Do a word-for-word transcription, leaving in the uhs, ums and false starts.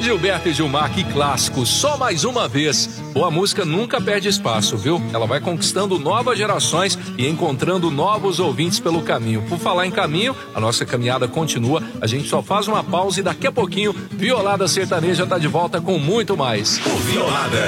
Gilberto e Gilmar, que clássico, só mais uma vez. Boa música nunca perde espaço, viu? Ela vai conquistando novas gerações e encontrando novos ouvintes pelo caminho. Por falar em caminho, a nossa caminhada continua. A gente só faz uma pausa e daqui a pouquinho, Violada Sertaneja tá de volta com muito mais. O Violada